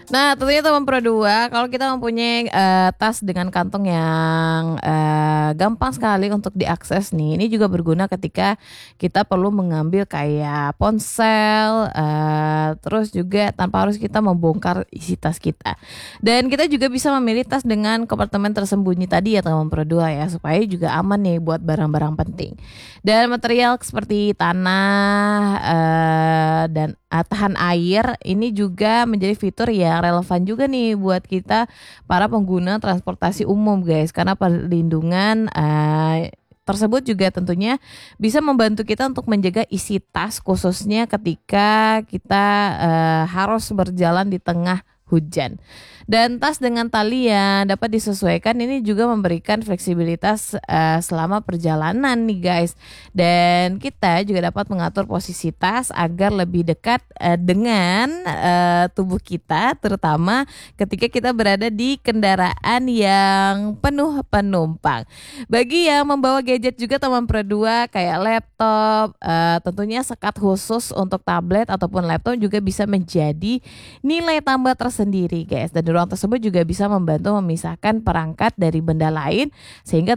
Nah, tentunya teman Pro 2, kalau kita mempunyai tas dengan kantong yang gampang sekali untuk diakses nih, ini juga berguna ketika kita perlu mengambil kayak ponsel, terus juga tanpa harus kita membongkar isi tas kita. Dan kita juga bisa memilih tas dengan kompartemen tersembunyi tadi ya teman Pro 2 ya, supaya juga aman nih buat barang-barang penting. Dan material seperti tanah dan tahan air ini juga menjadi fitur yang relevan juga nih buat kita para pengguna transportasi umum guys, karena perlindungan tersebut juga tentunya bisa membantu kita untuk menjaga isi tas khususnya ketika kita harus berjalan di tengah hujan. Dan tas dengan tali yang dapat disesuaikan ini juga memberikan fleksibilitas selama perjalanan nih guys. Dan kita juga dapat mengatur posisi tas agar lebih dekat dengan tubuh kita, terutama ketika kita berada di kendaraan yang penuh penumpang. Bagi yang membawa gadget juga teman Pro 2 kayak laptop, tentunya sekat khusus untuk tablet ataupun laptop juga bisa menjadi nilai tambah tersendiri guys. Dan di ruang tersebut juga bisa membantu memisahkan perangkat dari benda lain sehingga